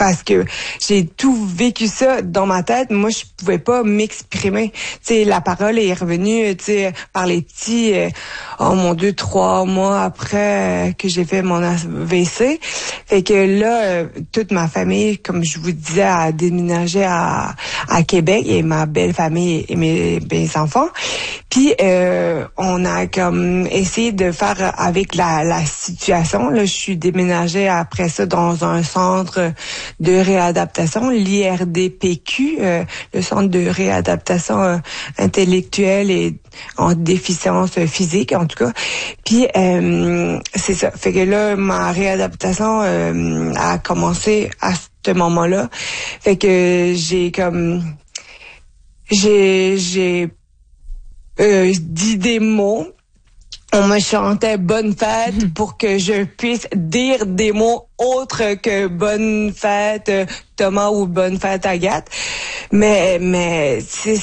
parce que j'ai tout vécu ça dans ma tête. Moi, je pouvais pas m'exprimer. Tu sais, la parole est revenue, tu sais, par les petits, oh mon Dieu, 3 mois après que j'ai fait mon AVC. Fait que là, toute ma famille, comme je vous disais, a déménagé à Québec, et ma belle famille et mes enfants. Puis, on a comme essayé de faire avec la situation. Là, je suis déménagée après ça dans un centre de réadaptation, l'IRDPQ, le centre de réadaptation intellectuelle et en déficience physique, en tout cas. Puis, c'est ça. Fait que là, ma réadaptation a commencé à ce moment-là. Fait que j'ai dit des mots. On me chantait bonne fête pour que je puisse dire des mots autres que bonne fête Thomas ou bonne fête Agathe. Mais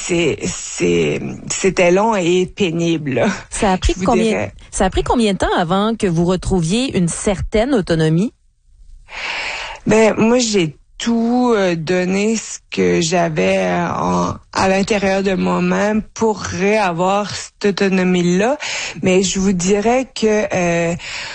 c'était long et pénible, là. Ça a pris combien de temps avant que vous retrouviez une certaine autonomie? Ben, moi, j'ai tout donné ce que j'avais à l'intérieur de moi-même pour réavoir cette autonomie-là. Mais je vous dirais que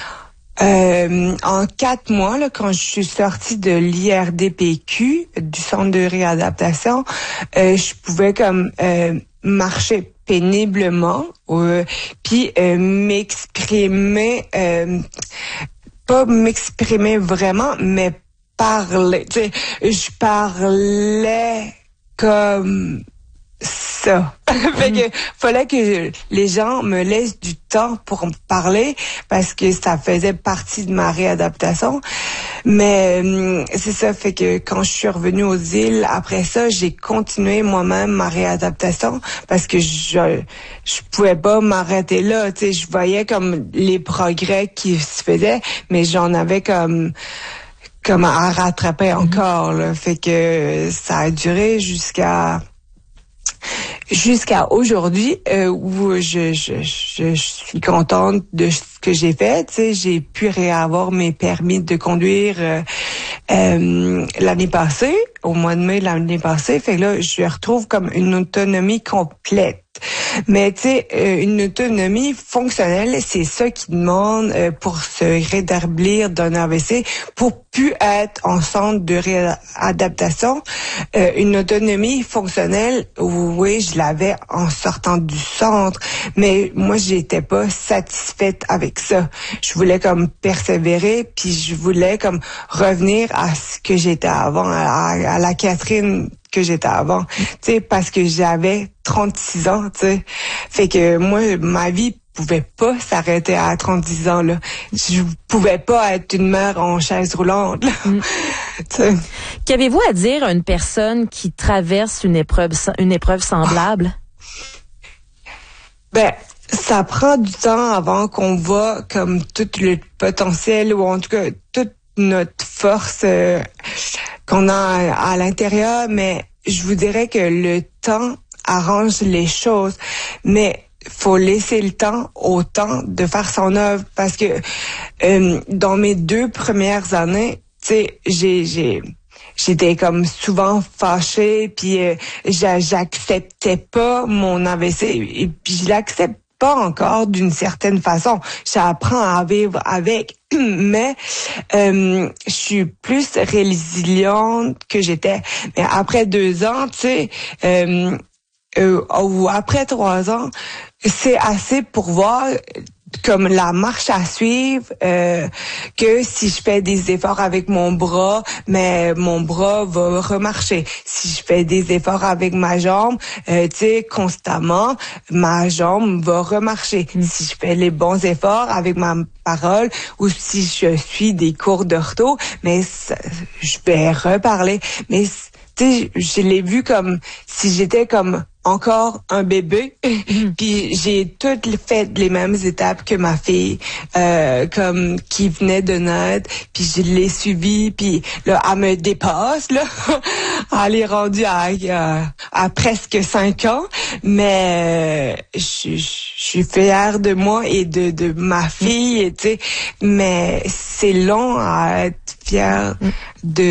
en 4 mois, là, quand je suis sortie de l'IRDPQ, du centre de réadaptation, je pouvais comme marcher péniblement, puis m'exprimer, pas m'exprimer vraiment, mais parler. Tu sais, je parlais comme ça. Fait que fallait que les gens me laissent du temps pour me parler parce que ça faisait partie de ma réadaptation. Mais c'est ça, fait que quand je suis revenue aux îles, après ça, j'ai continué moi-même ma réadaptation parce que je pouvais pas m'arrêter là. Tu sais, je voyais comme les progrès qui se faisaient, mais j'en avais comme à rattraper encore, là. Fait que ça a duré jusqu'à aujourd'hui, où je suis contente de ce que j'ai fait. Tu sais, j'ai pu réavoir mes permis de conduire l'année passée, au mois de mai de l'année passée. Fait que là, je retrouve comme une autonomie complète. Mais tu sais, une autonomie fonctionnelle, c'est ça qui demande pour se rétablir d'un AVC, pour plus être en centre de réadaptation. Une autonomie fonctionnelle, oui, je l'avais en sortant du centre, mais moi, j'étais pas satisfaite avec ça. Je voulais comme persévérer, puis je voulais comme revenir à ce que j'étais avant, à la Catherine que j'étais avant, tu sais, parce que j'avais 36 ans, tu sais. Fait que moi, ma vie pouvait pas s'arrêter à 36 ans, là. Je pouvais pas être une mère en chaise roulante, là. Qu'avez-vous à dire à une personne qui traverse une épreuve semblable? Ben, ça prend du temps avant qu'on voit comme tout le potentiel, ou en tout cas toute notre force qu'on a à l'intérieur, mais je vous dirais que le temps arrange les choses, mais faut laisser le temps au temps de faire son œuvre, parce que dans mes 2 premières années, tu sais, j'étais comme souvent fâchée, puis j'acceptais pas mon AVC, et puis je l'accepte pas encore d'une certaine façon. J'apprends à vivre avec, mais je suis plus résiliente que j'étais. Mais après 2 ans, tu sais, ou après 3 ans, c'est assez pour voir comme la marche à suivre, que si je fais des efforts avec mon bras, mais mon bras va remarcher. Si je fais des efforts avec ma jambe, tu sais, constamment, ma jambe va remarcher. Si je fais les bons efforts avec ma parole, ou si je suis des cours d'ortho, mais je vais reparler. Mais tu sais, je l'ai vu comme si j'étais comme encore un bébé, puis j'ai toutes fait les mêmes étapes que ma fille, comme qui venait de naître, puis je l'ai suivie, puis là, elle me dépasse, là. Elle est rendue à presque 5 ans, mais je suis fière de moi et de ma fille, tu sais, mais c'est long à être fière de